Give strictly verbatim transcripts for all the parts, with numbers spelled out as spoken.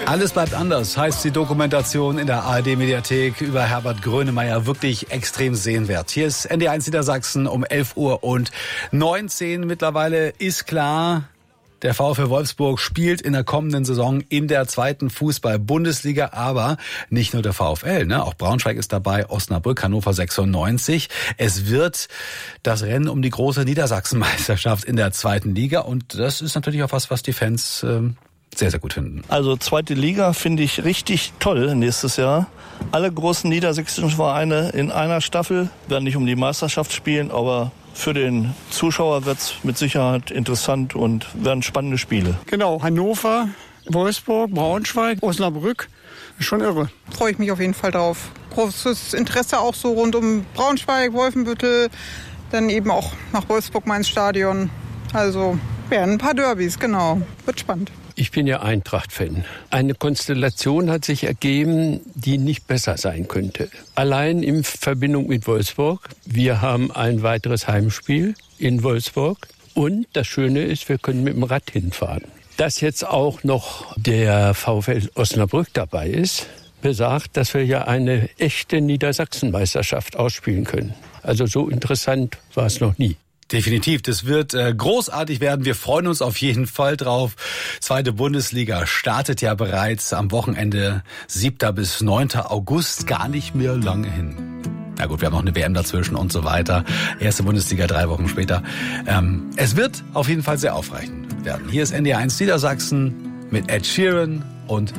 Alles bleibt anders, heißt die Dokumentation in der A R D-Mediathek über Herbert Grönemeyer, wirklich extrem sehenswert. Hier ist N D R eins Niedersachsen um elf Uhr und neunzehn. Mittlerweile ist klar, der VfL Wolfsburg spielt in der kommenden Saison in der zweiten Fußball-Bundesliga, aber nicht nur der VfL, ne? Auch Braunschweig ist dabei, Osnabrück, Hannover sechsundneunzig. Es wird das Rennen um die große Niedersachsenmeisterschaft in der zweiten Liga und das ist natürlich auch was, was die Fans ähm, sehr, sehr gut finden. Also zweite Liga finde ich richtig toll nächstes Jahr. Alle großen niedersächsischen Vereine in einer Staffel werden nicht um die Meisterschaft spielen, aber für den Zuschauer wird es mit Sicherheit interessant und werden spannende Spiele. Genau, Hannover, Wolfsburg, Braunschweig, Osnabrück, schon irre. Freue ich mich auf jeden Fall drauf. Großes Interesse auch so rund um Braunschweig, Wolfenbüttel, dann eben auch nach Wolfsburg mal ins Stadion. Also werden ein paar Derbys, genau. Wird spannend. Ich bin ja Eintracht-Fan. Eine Konstellation hat sich ergeben, die nicht besser sein könnte. Allein in Verbindung mit Wolfsburg. Wir haben ein weiteres Heimspiel in Wolfsburg. Und das Schöne ist, wir können mit dem Rad hinfahren. Dass jetzt auch noch der VfL Osnabrück dabei ist, besagt, dass wir ja eine echte Niedersachsenmeisterschaft ausspielen können. Also so interessant war es noch nie. Definitiv, das wird äh, großartig werden. Wir freuen uns auf jeden Fall drauf. Zweite Bundesliga startet ja bereits am Wochenende siebter bis neunter August, gar nicht mehr lange hin. Na gut, wir haben noch eine W M dazwischen und so weiter. Erste Bundesliga drei Wochen später. Ähm, es wird auf jeden Fall sehr aufreichend werden. Hier ist N D R eins Niedersachsen mit Ed Sheeran und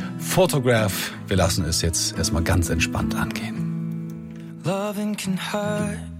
Photograph. Wir lassen es jetzt erstmal ganz entspannt angehen. Loving can hurt.